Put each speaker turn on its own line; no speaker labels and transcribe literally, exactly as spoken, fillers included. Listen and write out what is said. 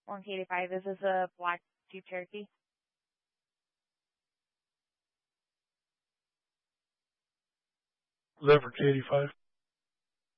one K eighty-five. This is a black Jeep Cherokee.
Is that for K eighty-five?